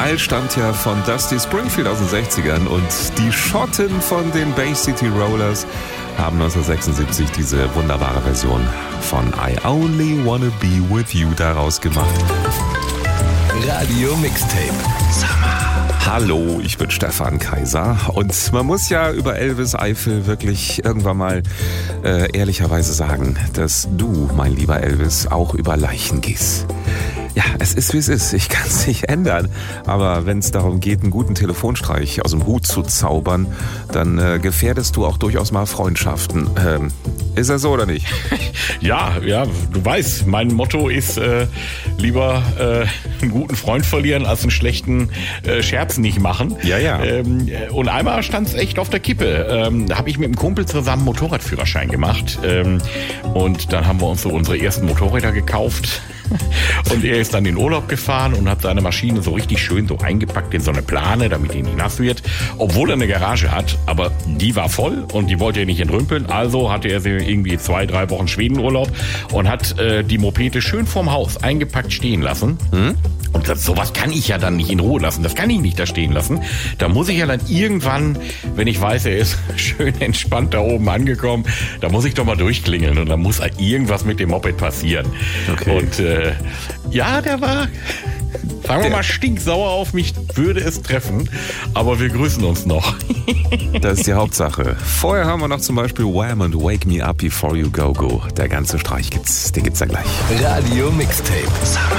Smile stammt ja von Dusty Springfield aus den 60ern und die Schotten von den Bay City Rollers haben 1976 diese wunderbare Version von I Only Wanna Be With You daraus gemacht. Radio Mixtape. Summer. Hallo, ich bin Stefan Kaiser und man muss ja über Elvis Eifel wirklich irgendwann mal ehrlicherweise sagen, dass du, mein lieber Elvis, auch über Leichen gehst. Ja, es ist wie es ist, ich kann es nicht ändern, aber wenn es darum geht, einen guten Telefonstreich aus dem Hut zu zaubern, dann gefährdest du auch durchaus mal Freundschaften. Ist das so oder nicht? Ja, du weißt, mein Motto ist lieber einen guten Freund verlieren, als einen schlechten Scherz nicht machen. Ja. Und einmal stand es echt auf der Kippe. Da habe ich mit einem Kumpel zusammen Motorradführerschein gemacht. Und dann haben wir uns so unsere ersten Motorräder gekauft. Und er ist dann in Urlaub gefahren und hat seine Maschine so richtig schön so eingepackt in so eine Plane, damit die nicht nass wird. Obwohl er eine Garage hat, aber die war voll und die wollte er nicht entrümpeln. Also hatte er irgendwie 2-3 Wochen Schwedenurlaub und hat die Mopete schön vorm Haus eingepackt stehen lassen. Und sowas kann ich ja dann nicht in Ruhe lassen. Das kann ich nicht da stehen lassen. Da muss ich ja dann irgendwann, wenn ich weiß, er ist schön entspannt da oben angekommen, da muss ich doch mal durchklingeln und dann muss irgendwas mit dem Moped passieren. Okay. Und der war, sagen wir mal, stinksauer auf mich, würde es treffen. Aber wir grüßen uns noch. Das ist die Hauptsache. Vorher haben wir noch zum Beispiel Wham! Und Wake Me Up Before You Go Go. Der ganze Streich den gibt's ja gleich. Radio Mixtape. Summer.